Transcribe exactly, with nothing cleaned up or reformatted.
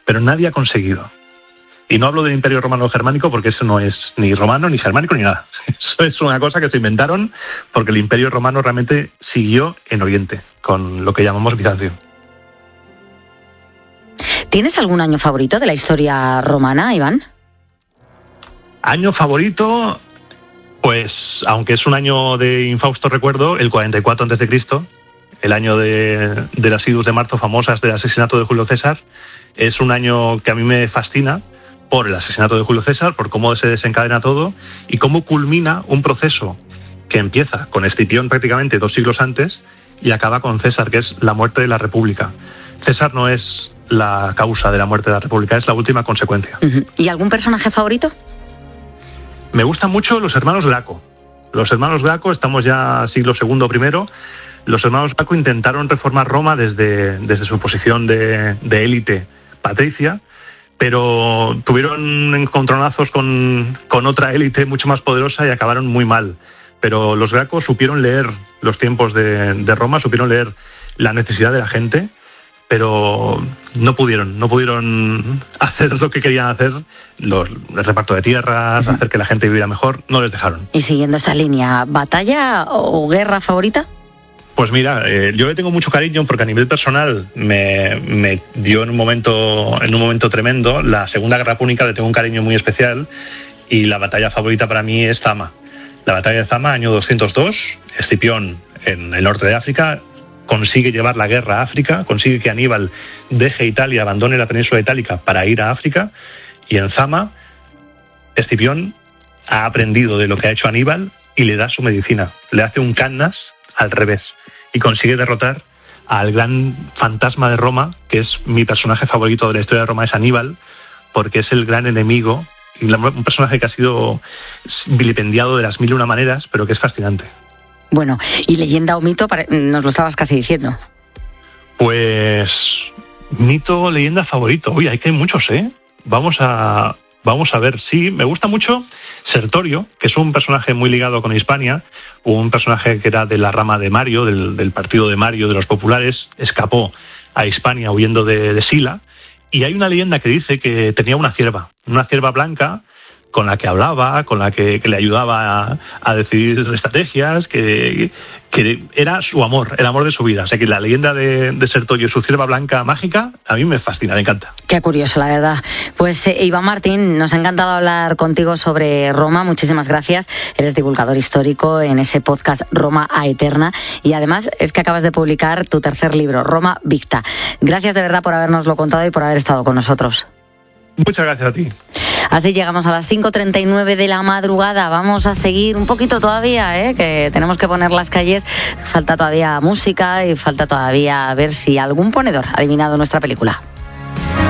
pero nadie ha conseguido. Y no hablo del Imperio Romano Germánico porque eso no es ni romano, ni germánico, ni nada. Eso es una cosa que se inventaron porque el Imperio Romano realmente siguió en Oriente, con lo que llamamos Bizancio. ¿Tienes algún año favorito de la historia romana, Iván? Año favorito, pues, aunque es un año de infausto recuerdo, el cuarenta y cuatro antes de Cristo, el año de, de las idus de marzo famosas del asesinato de Julio César, es un año que a mí me fascina por el asesinato de Julio César, por cómo se desencadena todo y cómo culmina un proceso que empieza con Escipión prácticamente dos siglos antes y acaba con César, que es la muerte de la República. César no es la causa de la muerte de la República, es la última consecuencia. Uh-huh. ¿Y algún personaje favorito? Me gustan mucho los hermanos Graco. Los hermanos Graco, estamos ya siglo segundo primero, los hermanos Graco intentaron reformar Roma desde, desde su posición de, de élite patricia, pero tuvieron encontronazos con, con otra élite mucho más poderosa y acabaron muy mal. Pero los Graco supieron leer los tiempos de, de Roma, supieron leer la necesidad de la gente, pero no pudieron, no pudieron hacer lo que querían hacer, los, el reparto de tierras, hacer que la gente viviera mejor, no les dejaron. Y siguiendo esta línea, ¿batalla o guerra favorita? Pues mira, eh, yo le tengo mucho cariño porque a nivel personal me, me dio en un momento en un momento tremendo. La Segunda Guerra Púnica le tengo un cariño muy especial y la batalla favorita para mí es Zama. La batalla de Zama, año doscientos dos, Escipión en el norte de África consigue llevar la guerra a África, consigue que Aníbal deje Italia, abandone la península itálica para ir a África, y en Zama Escipión ha aprendido de lo que ha hecho Aníbal y le da su medicina, le hace un cannas al revés y consigue derrotar al gran fantasma de Roma, que es mi personaje favorito de la historia de Roma, es Aníbal, porque es el gran enemigo, y un personaje que ha sido vilipendiado de las mil y una maneras, pero que es fascinante. Bueno, ¿y leyenda o mito? Nos lo estabas casi diciendo. Pues mito, leyenda favorito. Uy, hay que hay muchos, ¿eh? Vamos a, vamos a ver. Sí, me gusta mucho Sertorio, que es un personaje muy ligado con Hispania, un personaje que era de la rama de Mario, del, del partido de Mario, de los populares, escapó a Hispania huyendo de, de Sila, y hay una leyenda que dice que tenía una cierva, una cierva blanca, con la que hablaba, con la que, que le ayudaba a, a decidir estrategias, que, que era su amor, el amor de su vida. O sea que la leyenda de, de Sertorio y su cierva blanca mágica a mí me fascina, me encanta. Qué curioso, la verdad. Pues eh, Iván Martín, nos ha encantado hablar contigo sobre Roma. Muchísimas gracias. Eres divulgador histórico en ese podcast Roma a Eterna y además es que acabas de publicar tu tercer libro, Roma Victa. Gracias de verdad por habernoslo contado y por haber estado con nosotros. Muchas gracias a ti. Así llegamos a las cinco treinta y nueve de la madrugada. Vamos a seguir un poquito todavía, ¿eh? Que tenemos que poner las calles. Falta todavía música y falta todavía ver si algún ponedor ha adivinado nuestra película.